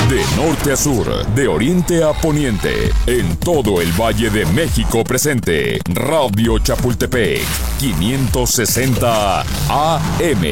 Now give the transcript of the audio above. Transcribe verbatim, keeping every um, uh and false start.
De norte a sur, de oriente a poniente, en todo el Valle de México presente. Radio Chapultepec, quinientos sesenta A M.